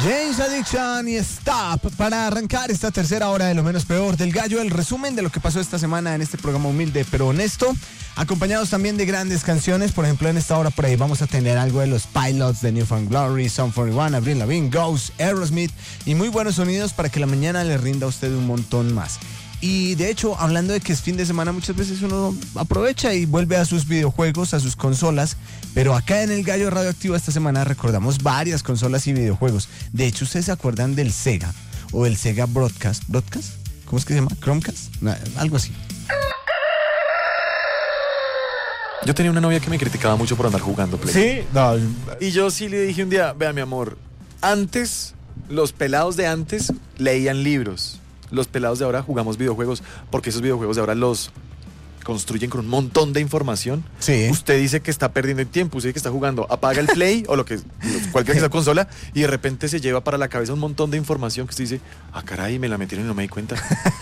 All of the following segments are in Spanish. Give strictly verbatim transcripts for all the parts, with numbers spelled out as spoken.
James Addiction y Stop para arrancar esta tercera hora de Lo Menos Peor del Gallo, el resumen de lo que pasó esta semana en este programa humilde pero honesto, acompañados también de grandes canciones. Por ejemplo, en esta hora por ahí vamos a tener algo de los Pilots, de New Found Glory, Sum cuarenta y uno, Avril Lavigne, Ghost, Aerosmith y muy buenos sonidos para que la mañana le rinda a usted un montón más. Y de hecho, hablando de que es fin de semana, muchas veces uno aprovecha y vuelve a sus videojuegos, a sus consolas. Pero acá en el Gallo Radioactivo esta semana recordamos varias consolas y videojuegos. De hecho, ¿ustedes se acuerdan del Sega? O del Sega Broadcast. ¿Broadcast? ¿Cómo es que se llama? ¿Chromecast? No, algo así. Yo tenía una novia que me criticaba mucho por andar jugando Play. Sí, no. Y yo sí le dije un día, vea mi amor, antes, los pelados de antes leían libros. Los pelados de ahora jugamos videojuegos porque esos videojuegos de ahora los construyen con un montón de información. Sí. Usted dice que está perdiendo el tiempo, usted dice que está jugando, apaga el Play o lo que cualquier que sea consola y de repente se lleva para la cabeza un montón de información que usted dice, ah caray, me la metieron y no me di cuenta.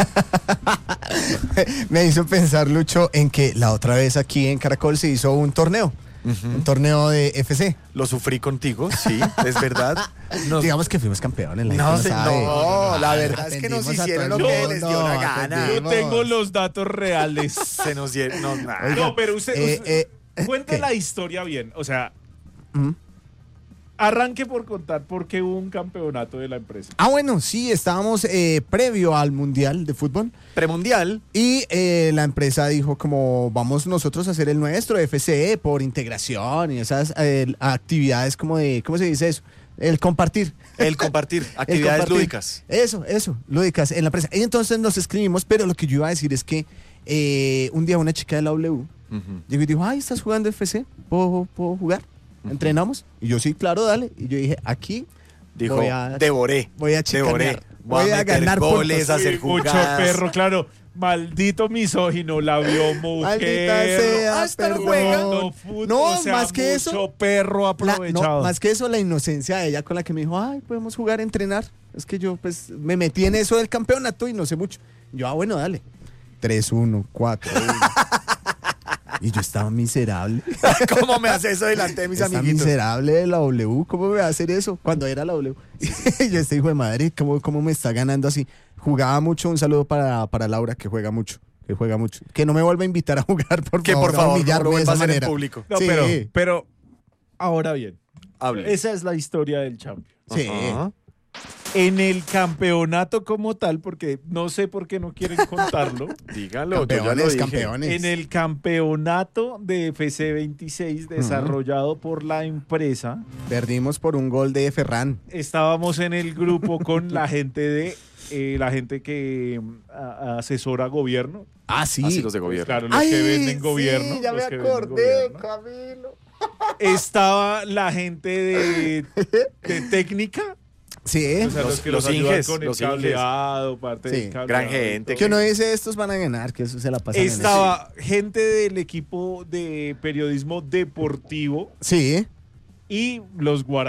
Me hizo pensar, Lucho, en que la otra vez aquí en Caracol se hizo un torneo. Uh-huh. Un torneo de F C. Lo sufrí contigo, sí, es verdad. Nos... Digamos que fuimos campeones. La no, no, se, sabe. no, la verdad es que nos hicieron lo que les dio la gana. Yo tengo los datos reales. Se nos dieron. No, nah. no, pero usted, eh, usted eh, cuente eh. la historia bien. O sea, ¿Mm? arranque por contar por qué hubo un campeonato de la empresa. Ah, bueno, sí, estábamos eh, previo al Mundial de Fútbol. Premundial. Y eh, la empresa dijo como vamos nosotros a hacer el nuestro, F C E, por integración y esas eh, actividades como de, ¿cómo se dice eso? El compartir. El compartir, actividades el compartir. lúdicas. Eso, eso, lúdicas en la empresa. Y entonces nos escribimos, pero lo que yo iba a decir es que eh, un día una chica de la W uh-huh. llegó y dijo, ay, ¿estás jugando F C? ¿Puedo, ¿puedo jugar? Uh-huh. ¿Entrenamos? Y yo, sí, claro, dale. Y yo dije, aquí dijo, voy a, devoré. Voy a chicanear. Devoré. Voy, voy a, a ganar goles, puntos. a hacer jugadas. Mucho perro, claro. Maldito misógino, la vio mujer. Maldita sea, ah, perdón. Fútbol, No, o sea, más que mucho eso. perro aprovechado. La, no, más que eso, la inocencia de ella con la que me dijo, ay, podemos jugar, entrenar. Es que yo, pues, me metí en eso del campeonato y no sé mucho. Yo, ah, bueno, dale. tres uno, cuatro uno. Y yo estaba miserable. ¿Cómo me hace eso delante de mis Está amiguitos? miserable de la W. ¿Cómo me va a hacer eso? Cuando era la W. Y yo, este hijo de madre, ¿cómo, cómo me está ganando así? Jugaba mucho. Un saludo para, para Laura, que juega mucho. Que juega mucho. Que no me vuelva a invitar a jugar, por que favor. Que por favor, humillarme no lo vuelva a hacer manera. en público. No, sí. pero, pero, ahora bien. Hable. Esa es la historia del Champions. Sí. Ajá. En el campeonato como tal, porque no sé por qué no quieren contarlo. Dígalo, Campeones, yo ya lo dije. campeones. En el campeonato de F C veintiséis desarrollado uh-huh. por la empresa. Perdimos por un gol de Ferran. Estábamos en el grupo con la gente de eh, la gente que a, asesora gobierno. Ah, sí. Así los de gobierno. Pues claro, los Ay, que venden sí, gobierno. ya me los que venden acordé, gobierno. Camilo. Estaba la gente de, de técnica. Sí. O sea, los, Los- que los los ayudan inges, con el los inges. cableado, parte Sí. del cableado. Gran gente. Que uno dice, estos van a ganar, que eso se la pasan en Estaba gente del equipo de periodismo deportivo eso. Sí. y los guaraníes.